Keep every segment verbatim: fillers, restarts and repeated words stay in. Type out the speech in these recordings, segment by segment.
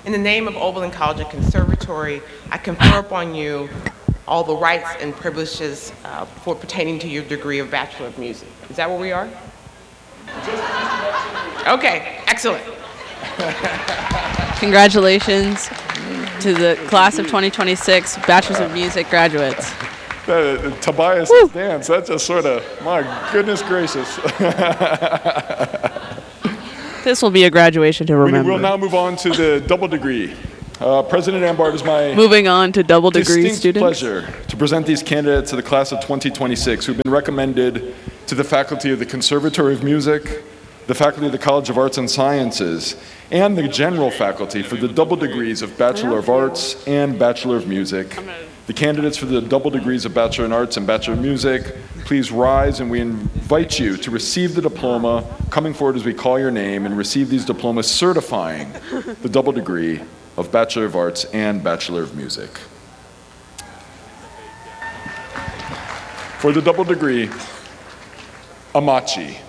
In the name of Oberlin College and Conservatory, I confer upon you all the rights and privileges uh, for pertaining to your degree of Bachelor of Music. Is that where we are? Okay, excellent. Congratulations to the class of twenty twenty-six Bachelors of Music graduates. Uh, Tobias' dance, that just sort of, my goodness gracious. This will be a graduation to remember. We will now move on to the double degree. Uh, President Ambar, it is my Moving on to double degree distinct students. pleasure to present these candidates to the class of twenty twenty-six who've been recommended to the faculty of the Conservatory of Music, the faculty of the College of Arts and Sciences, and the general faculty for the double degrees of Bachelor of Arts and Bachelor of Music. The candidates for the double degrees of Bachelor in Arts and Bachelor of Music, please rise, and we invite you to receive the diploma, coming forward as we call your name, and receive these diplomas certifying the double degree of Bachelor of Arts and Bachelor of Music. For the double degree, Amachi.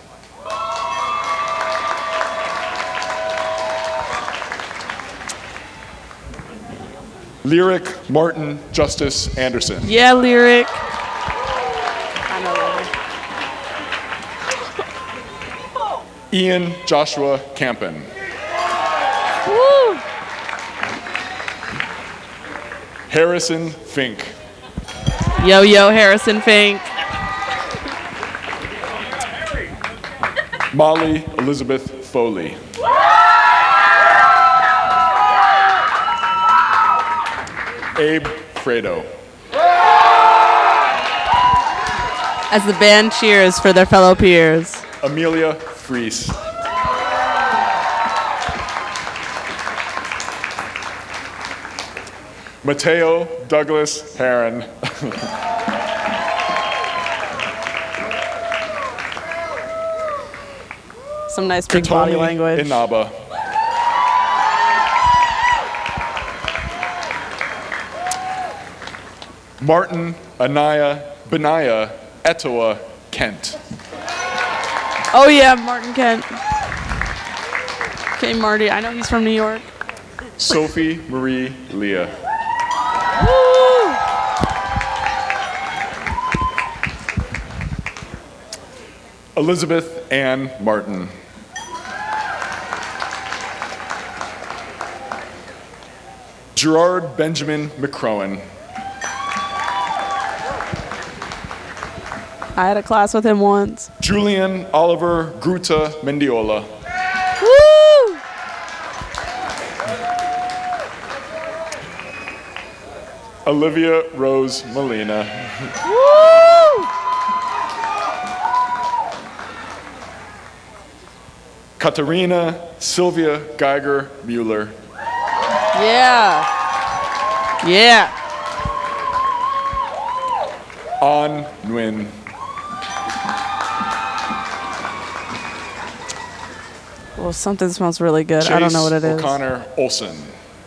Lyric Martin Justice Anderson. Yeah, Lyric. Ian Joshua Campen. Woo. Harrison Fink. Yo, yo, Harrison Fink. Molly Elizabeth Foley. Abe Fredo. As the band cheers for their fellow peers. Amelia Fries. Mateo Douglas Heron. Some nice big body Katomi language. Inaba. Martin Anaya Benaya Etoa Kent. Oh yeah, Martin Kent. Okay, Marty, I know he's from New York. Sophie Marie Leah. Woo! Elizabeth Ann Martin. Gerard Benjamin McCrowan. I had a class with him once. Julian Oliver Gruta Mendiola. Woo! Olivia Rose Molina. Woo! Katarina Sylvia Geiger Mueller. Yeah. Yeah. An Nguyen. Well, something smells really good. I don't know what it is. O'Connor Olson.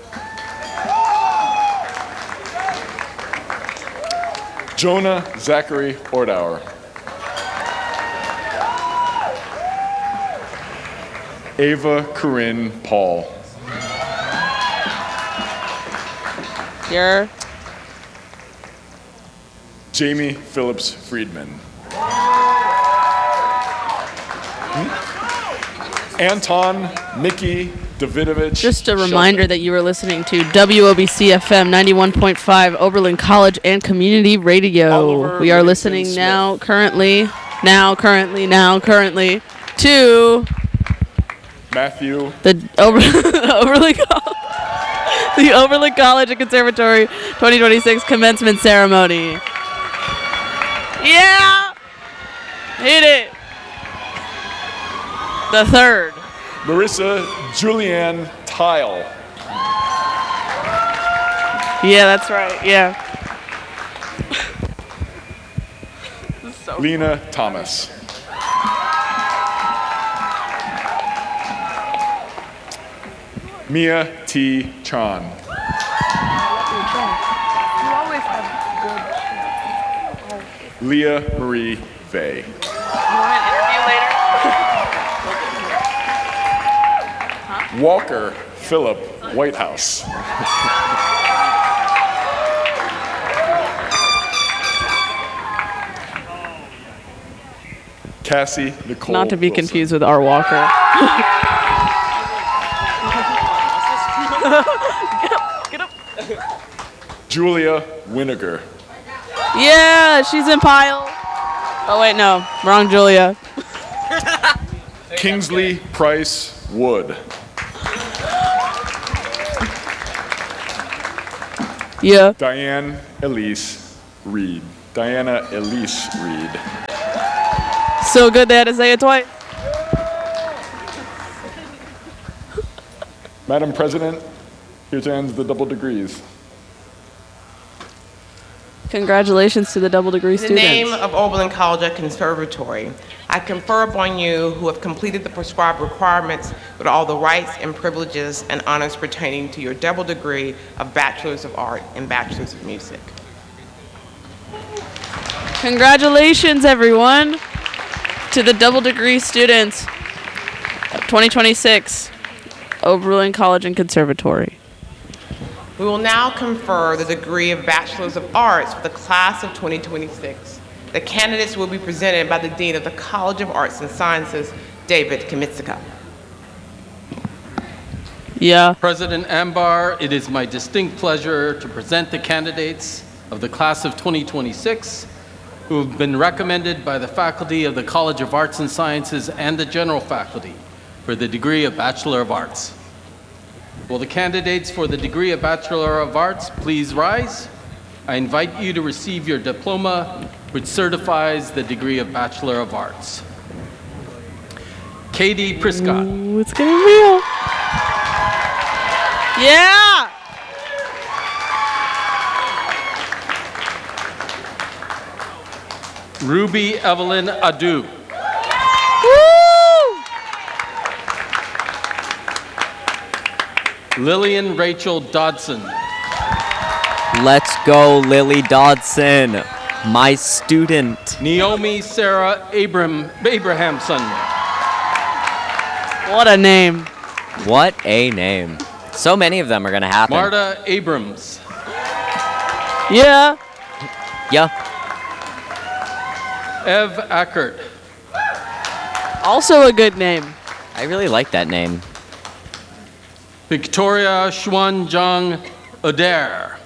Jonah Zachary Ordauer. Ava Corinne Paul. Here. Jamie Phillips Friedman. Hmm? Anton Mickey Davidovich. Just a Sheldon. reminder that you were listening to W O B C F M ninety-one point five Oberlin College and Community Radio. Oliver we are Livingston listening Smith. now, currently, now, currently, now, currently, to Matthew. the Ober- Oberlin College. The Oberlin College and Conservatory twenty twenty-six commencement ceremony. Yeah! Hit it! The third. Marissa Julianne Tile. Yeah, that's right. Yeah. So Lena Thomas. Mia T. Chan. You always have good. Leah Marie Vey. You want an interview later? Walker Philip Whitehouse. Cassie Nicole Not to be Wilson. confused with R. Walker. Julia Winiger. Yeah, she's in Pile. Oh, wait, no. Wrong Julia. Kingsley Price Wood. Yeah. Diane Elise Reed. Diana Elise Reed. So good they had to say it twice. Madam President, here to end the double degrees. Congratulations to the double degree In the students. name of Oberlin College Conservatory, I confer upon you who have completed the prescribed requirements with all the rights and privileges and honors pertaining to your double degree of Bachelor's of Art and Bachelor's of Music. Congratulations, everyone, to the double degree students of twenty twenty-six, Oberlin College and Conservatory. We will now confer the degree of Bachelor's of Arts for the class of twenty twenty-six. The candidates will be presented by the Dean of the College of Arts and Sciences, David Kimitsika. Yeah. President Ambar, it is my distinct pleasure to present the candidates of the class of twenty twenty-six who have been recommended by the faculty of the College of Arts and Sciences and the general faculty for the degree of Bachelor of Arts. Will the candidates for the degree of Bachelor of Arts please rise? I invite you to receive your diploma, which certifies the degree of Bachelor of Arts. Katie Prescott. Ooh, it's getting real. Yeah! Ruby Evelyn Adu. Woo! Lillian Rachel Dodson. Let's go, Lily Dodson, my student. Naomi Sarah Abram Abrahamson. What a name. What a name. So many of them are going to happen. Marta Abrams. Yeah. Yeah. Ev Ackert. Also a good name. I really like that name. Victoria Xuanzhang Adair.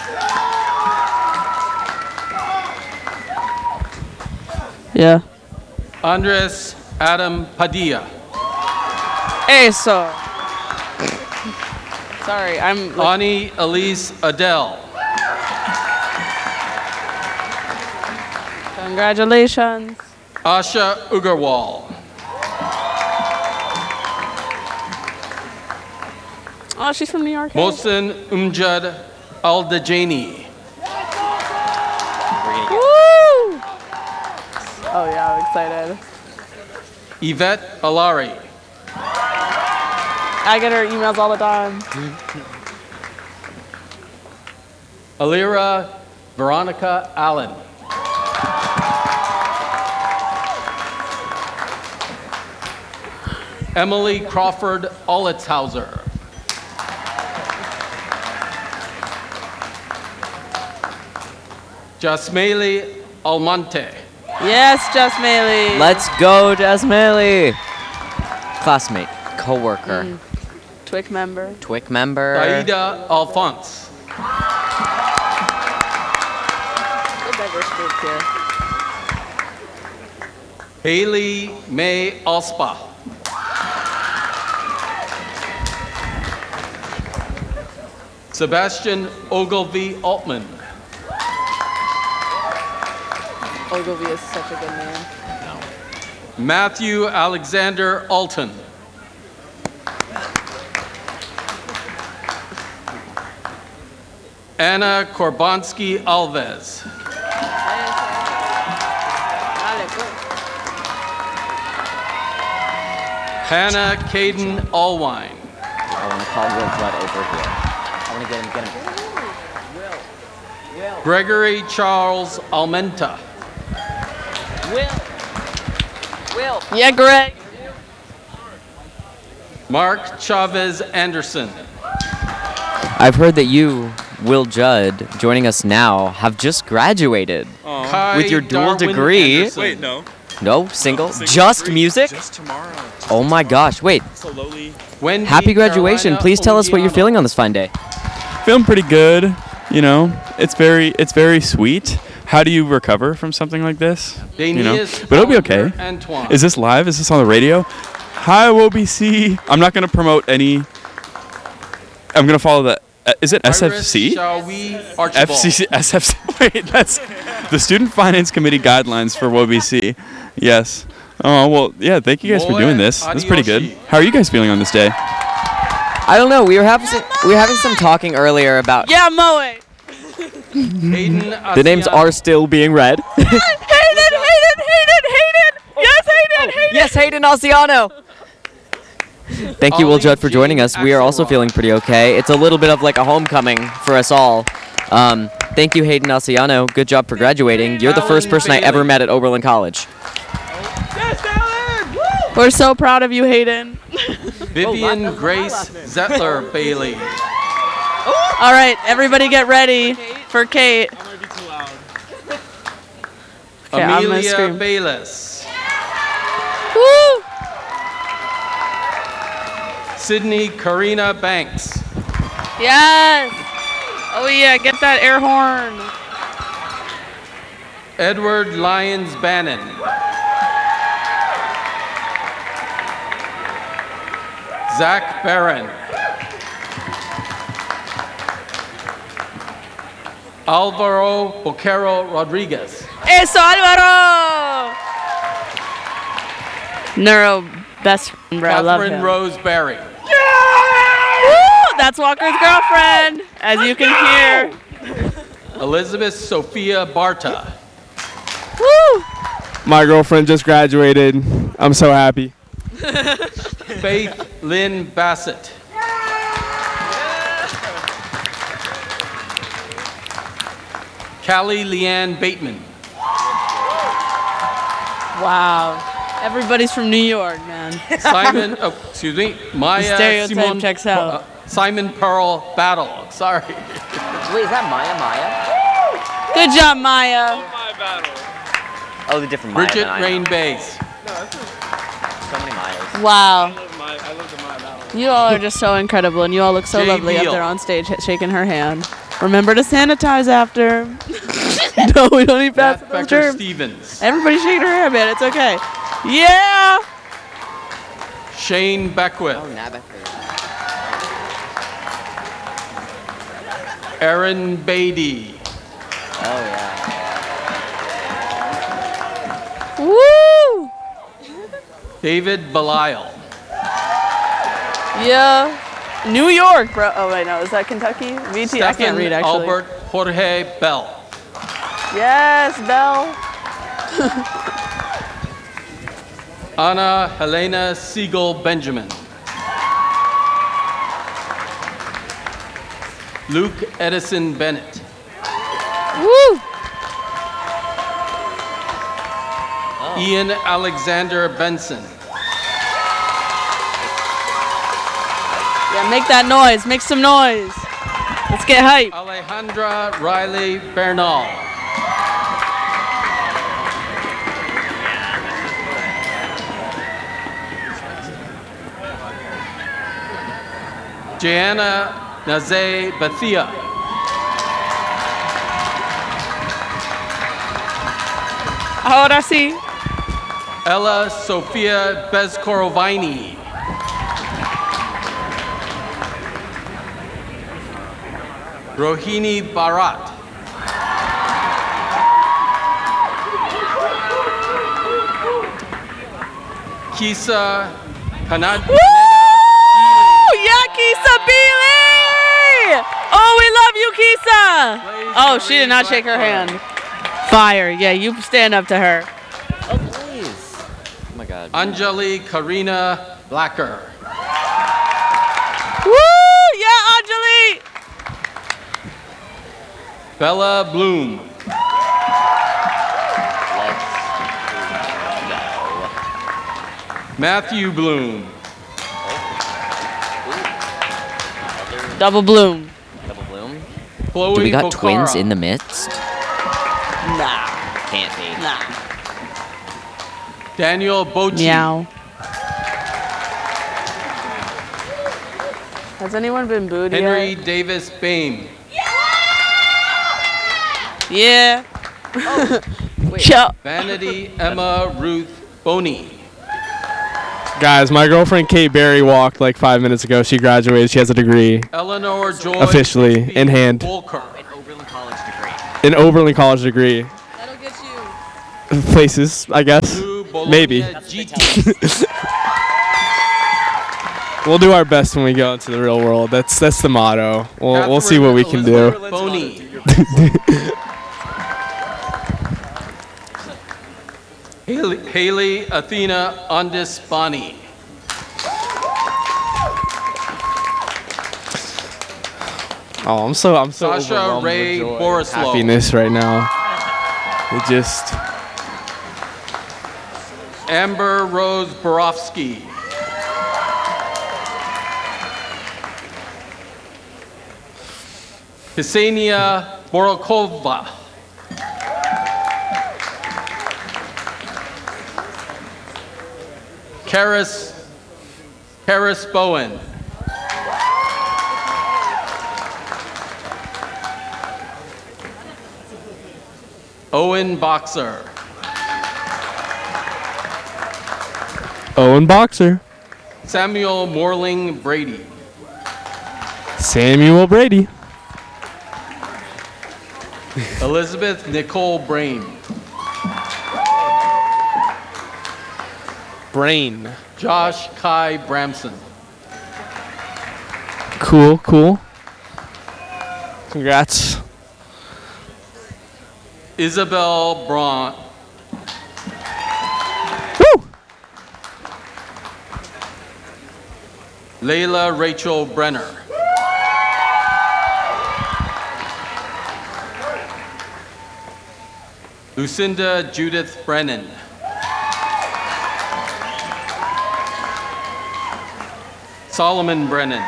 Yeah. Andres Adam Padilla. Eso. Sorry, I'm. Like, Ani Elise Adele. congratulations. Asha Ugarwal. Oh, she's from New York. Mohsen Umjad Aldajani. Woo! Oh yeah, I'm excited. Yvette Alari. I get her emails all the time. Alira Veronica Allen. Emily Crawford Olitzhauser. Jasmeli Almonte. Yes, Jasmeli. Let's go, Jasmali. Classmate, coworker, Twic member. Twic member. Aida Alphonse. Good diverse group here. Haley May Alspa. Sebastian Ogilvy Altman. Ogilvy is such a good name. Matthew Alexander Alton. Anna Korbansky Alves. Hannah Caden Allwine. I want to call Will Blood over here. I want to get him, get him. Gregory Charles Almenta. Will. Will. Yeah, Greg. Mark Chavez Anderson. I've heard that you, Will Judd, joining us now, have just graduated Kai with your dual Darwin degree. Anderson. Wait, no. No, single, Single just degree. music. Just tomorrow. Oh my gosh! Wait, So lowly. Wendy happy graduation! Carolina Please tell us what you're Ogiano. feeling on this fine day. Feeling pretty good. You know, it's very it's very sweet. How do you recover from something like this? You know, Danius but it'll be okay. Oliver Antoine. Is this live? Is this on the radio? Hi, W O B C. I'm not going to promote any. I'm going to follow the. Uh, is it S F C? Iris Shawi Archibald. F C C, S F C. Wait, that's the Student Finance Committee guidelines for W O B C. Yes. Oh well, yeah. Thank you guys for Moe doing this. That's pretty good. Adiyoshi. How are you guys feeling on this day? I don't know. We were having some, we were having some talking earlier about Yeah, Moe. Hayden the names Asiano. are still being read. Hayden, Hayden, Hayden, Hayden. Yes, Hayden, Hayden. Yes, Hayden Asiano. Thank you, Will Ollie Judd, for joining Jean us. We are also Axelrod. feeling pretty okay. It's a little bit of like a homecoming for us all. Um, thank you, Hayden Asiano. Good job for graduating. You're the first Alan person I ever Bailey. met at Oberlin College. We're so proud of you, Hayden. Vivian Grace Zettler Bailey. All right, everybody get ready for Kate. Okay, I'm gonna Amelia scream. Bayless. Woo! Sydney Karina Banks. Yes. Oh yeah, get that air horn. Edward Lyons Bannon. Zach Barron. Alvaro Boquero Rodriguez. Eso, Alvaro. Neuro best friend, bro. I love Catherine him. Rose Berry. Woo! That's Walker's girlfriend, as you can hear. Elizabeth Sophia Barta. Woo! My girlfriend just graduated. I'm so happy. Faith Lynn Bassett. Callie Leanne Bateman. Wow. Everybody's from New York, man. Simon, oh, excuse me, Maya stereotype Simon, checks out. uh, Simon Pearl Battle. Sorry. Wait, is that Maya Maya? Good job, Maya. Oh, the different Maya. Bridget than I know. Rain Bays. So many Mayas. Wow. You all are just so incredible, and you all look so Jay lovely up Beal. there on stage h- shaking her hand. Remember to sanitize after. No, we don't need Matt fast Becker germs. Stevens. Everybody's shaking her hand, man. It's okay. Yeah. Shane Beckwith. Aaron Beatty. Oh yeah. Woo. David Belial. Yeah. New York, bro. Oh wait, no, is that Kentucky? V T. I can't Stephen read actually. Albert Jorge Bell. Yes, Bell. Anna Helena Siegel Benjamin. Luke Edison Bennett. Woo. Ian Alexander Benson. Yeah, make that noise. Make some noise. Let's get hype. Alejandra Riley Bernal. Jana Nazay Bathia. Ahora sí. Ella Sofia Bezkorovini. Rohini Bharat. Kisa Kanad. Woo! Yeah, Kisa Beeley! Oh, we love you, Kisa! Oh, she did not shake her hand. Fire. Yeah, you stand up to her. Oh please. Oh my God. Anjali Karina Blacker. Woo! Yeah, Anjali! Bella Bloom. Matthew Bloom. Double bloom. Double bloom. Chloe Do we got Bocara. twins in the midst? Nah. Can't be. Nah. Daniel Bochi. Meow. Has anyone been booed Henry yet? Davis Bame. Yeah. Yo. Vanity Emma Ruth Boney. Guys, my girlfriend Kate Berry walked like five minutes ago. She graduated. She has a degree Eleanor Joy. officially in hand. Volker. An Oberlin College degree. An Oberlin College degree. That'll get you. Places, I guess. Lou Bologna Maybe. G T. We'll do our best when we go into the real world. That's that's the motto. We'll we'll see what we can do. Elizabeth Boney. Haley, Haley Athena Andis Bani. Oh, I'm so I'm so Sasha overwhelmed Ray with joy and Borislow. happiness right now. It just Amber Rose Borofsky. Ksenia Borokova. Karis, Karis Bowen. Owen Boxer. Owen Boxer. Samuel Morling Brady. Samuel Brady. Elizabeth Nicole Brain. Brain. Josh Kai Bramson. Cool, cool. Congrats. Isabel Braun. Woo! Layla Rachel Brenner. Lucinda Judith Brennan. Solomon Brennan.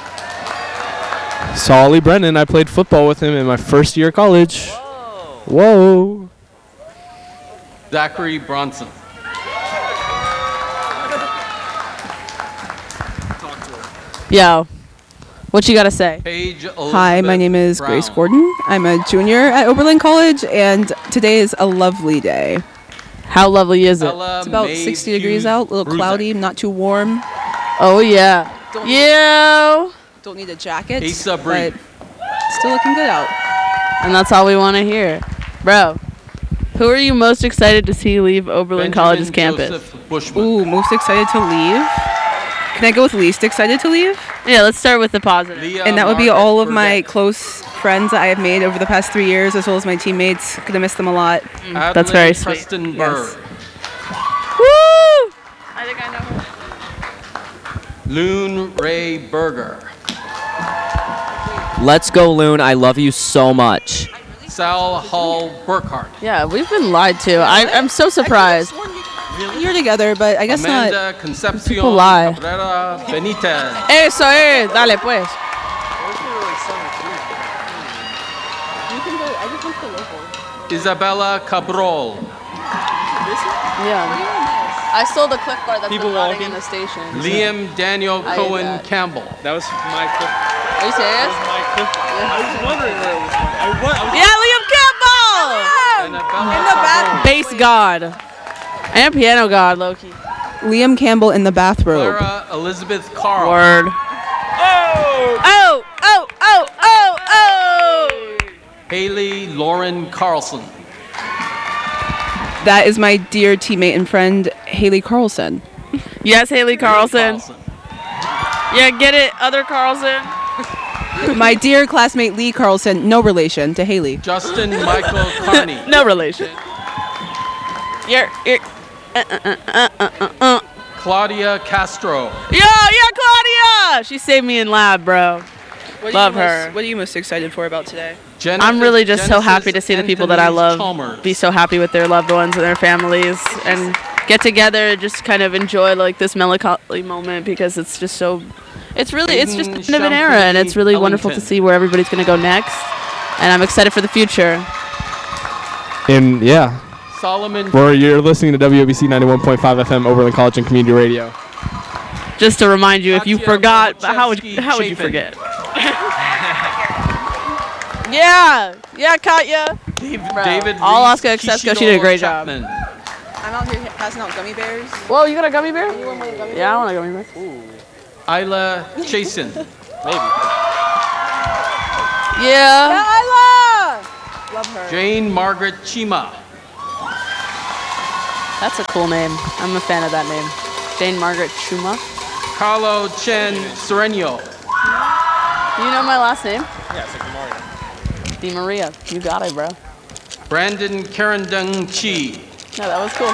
Solly Brennan. I played football with him in my first year of college. Whoa. Zachary Bronson. Yo. What you gotta say? Paige Elizabeth Hi, my name is Brown. Grace Gordon. I'm a junior at Oberlin College, and today is a lovely day. How lovely is it? Ella It's about Mae sixty degrees Hughes out, a little Bruzek. cloudy, not too warm. Oh yeah. Don't, Yo. don't need a jacket, Asa Bree. but still looking good out. And that's all we want to hear. Bro, who are you most excited to see leave Oberlin Benjamin College's campus? Joseph Bushman. Ooh, most excited to leave. Can I go with least excited to leave? Yeah, let's start with the positive. Leah And that would be Margaret all of my Burdette. close friends that I have made over the past three years, as well as my teammates. Gonna miss them a lot. That's very Adeline sweet. Preston Yes. Bird. Woo! I think I know her. Loon Ray Berger. Let's go, Loon. I love you so much. Sal Hall Burkhart. Yeah, we've been lied to. I, I'm so surprised. You're together, but I guess not. Amanda Concepcion People lie. Cabrera Benitez. Eso es. Dale, pues. Isabella Cabral. Yeah. I stole the clip bar that's People been running walking. in the station. Liam Daniel I did Cohen that. Campbell. That was my clip. Are you serious? My clip. I was wondering where it was going. I wa- I was Yeah, Liam Campbell! Annabella In the back. Sabone. Bass god. And piano god, Loki. Liam Campbell in the bathrobe. Clara Elizabeth Carl. Word. Oh! Oh! Oh! Oh! Oh! Oh! Haley Lauren Carlson. That is my dear teammate and friend, Haley Carlson. Yes, Haley Carlson. Carlson. Yeah, get it, other Carlson. My dear classmate, Lee Carlson, no relation to Haley. Justin Michael Carney. No relation. You're, you're, Claudia Castro. yo, yeah, Claudia! She saved me in lab, bro. What Love her. What are you most excited for about today? Genesis, I'm really just so happy to see the people that I Anthony love Chalmers. be so happy with their loved ones and their families and get together, just kind of enjoy like this melancholy moment because it's just so It's really, it's just the Hayden end of an era, and it's really Champagny wonderful to Ellington. see where everybody's going to go next. And I'm excited for the future. And yeah, Solomon where you're listening to W O B C ninety-one point five F M, Oberlin College and Community Radio. Just to remind you, if you Katya forgot, but how would Wojciechowski how would you Chapin. forget? Yeah, yeah, Katya. Dave, Bro, David all Reese Oscar Exesco, she did a great job. Chapman. I'm out here passing out gummy bears. Whoa, you got a gummy bear? Yeah, I want a gummy bear. Isla Chasen. Yeah. Isla! Love her. Jane Margaret Chima. That's a cool name. I'm a fan of that name. Jane Margaret Chuma. Carlo Chen Sereno. Do you know my last name? Yeah, it's like Mario. Di Maria. You got it, bro. Brandon Karandung Chi. No, that was cool.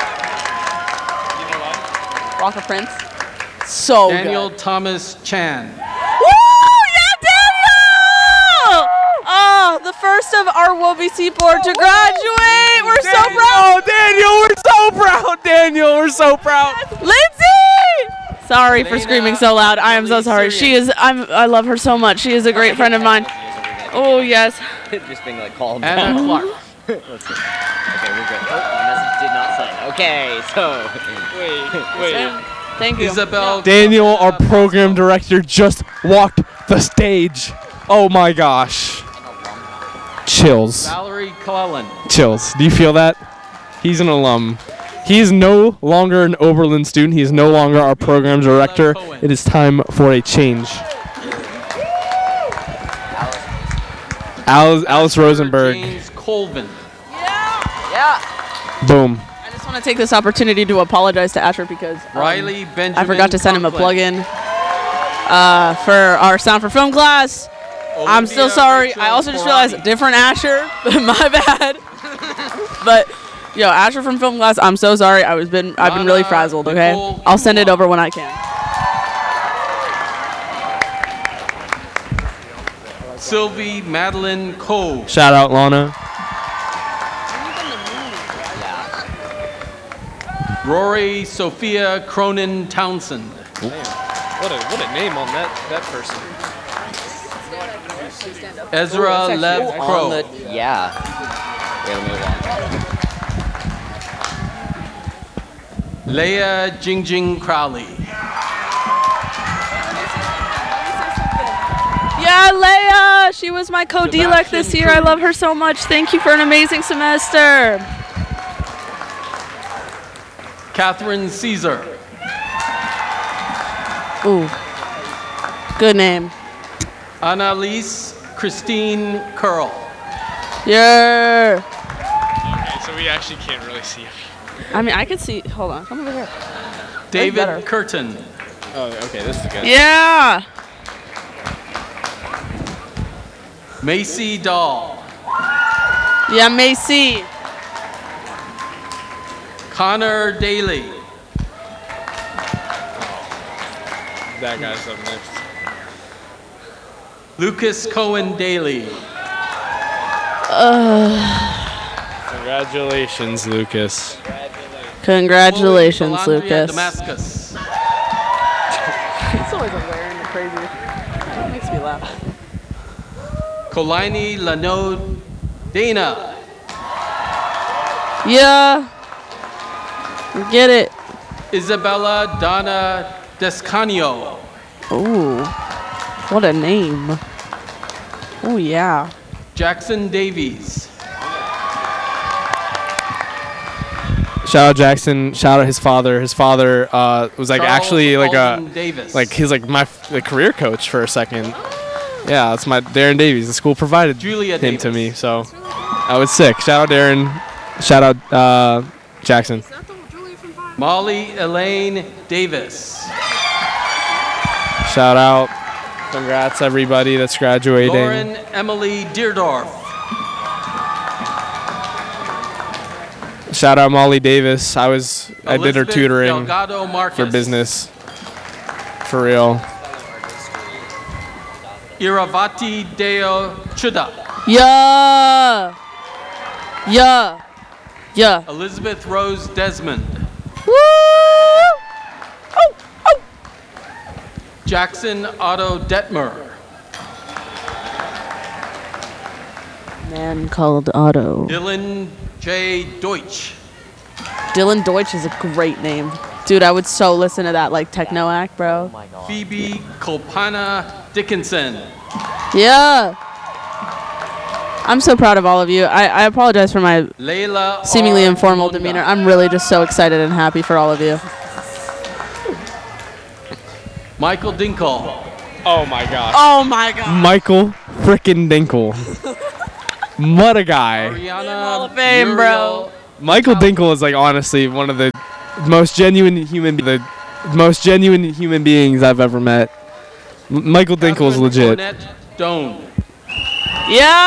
Rock of Prince. So Daniel good. Thomas Chan. Woo! Yeah, Daniel! Oh, the first of our W O B C board to graduate. We're so proud. Oh, Daniel, we're so proud. Daniel, we're so proud. Lindsay! Sorry for Elena screaming so loud. I am so Elise sorry. She is. I'm. I love her so much. She is a great friend of mine. Oh yes. Just being like called. Anna Clark. Let's see. Okay, we're good. Oh, the message did not sign. Okay, so. Wait, wait. Thank you. Isabel. Daniel, our program director, just walked the stage. Oh my gosh. Chills. Valerie Clellan. Chills. Do you feel that? He's an alum. He is no longer an Oberlin student. He is no longer our program director. It is time for a change. Alice, Alice Rosenberg. James Colvin. Yeah. Boom. I just want to take this opportunity to apologize to Asher because um, Riley Benjamin. I forgot to send him a Conklin. plug-in uh, for our Sound for Film class. I'm still Olivia sorry. Rachel I also just Ferrari. realized different Asher. My bad. But yo, Asher from film class, I'm so sorry. I was been I've been really Lana frazzled. Okay, Nicole I'll send it Kumar. over when I can. Sylvie Madeline Cove. Shout out, Lana. Rory Sophia Cronin Townsend. What a what a name on that that person. Ezra Lev On Crow. the, yeah. Wait, let me move on. Leah Jingjing Crowley. Yeah, Leia. She was my co-delec this year. I love her so much. Thank you for an amazing semester. Catherine Caesar. Ooh, good name. Annalise Christine Curl. Yeah. Okay, so we actually can't really see him. I mean, I could see. Hold on. Come over here. David better. Curtin. Oh, okay, this is good. Yeah. Macy Dahl. Yeah, Macy. Connor Daly. That guy's up next. Lucas Cohen Daly. Congratulations, Lucas. Congratulations, Chloe Valandria Lucas. Damascus. It's always wearing the crazy. It makes me laugh. Kolini Lano Dana. Yeah. Get it. Isabella Donna Descanio. Ooh. What a name. Oh, yeah. Jackson Davies. Shout out Jackson. Shout out his father. His father uh, was like Charles actually like Alden a Davis. like he's like my f- like, career coach for a second. Yeah, that's my Darren Davies. The school provided Julia him to Davis. me, so I was sick. Shout out Darren. Shout out uh, Jackson. Molly Elaine Davis. Shout out. Congrats everybody that's graduating. Lauren Emily Deerdorf. Shout out Molly Davis. I was I did her Elizabeth tutoring Delgado Marcus. for business. For real. Iravati Deo Chuda. Yeah. Yeah. Yeah. Elizabeth Rose Desmond. Woo! Oh, oh. Jackson Otto Detmer. Man called Otto. Dylan J. Deutsch. Dylan Deutsch is a great name. Dude, I would so listen to that like techno act, bro. Phoebe Kolpana Dickinson. Yeah. I'm so proud of all of you. I, I apologize for my Layla seemingly R. informal Monda. demeanor. I'm really just so excited and happy for all of you. Michael Dinkle. Oh my gosh. Oh my god. Michael frickin' Dinkle. What a guy. Ariana Hall of Fame, bro. Michael Dinkle is like honestly one of the most genuine human the most genuine human beings I've ever met. M- Michael Dinkle is legit. Ornette Doan. Yeah.